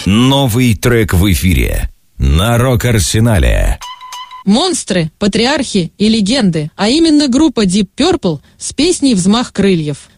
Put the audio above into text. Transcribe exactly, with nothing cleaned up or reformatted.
Новый трек в эфире на Рок-Арсенале. Монстры, патриархи и легенды, а именно группа Deep Purple с песней «Взмах крыльев».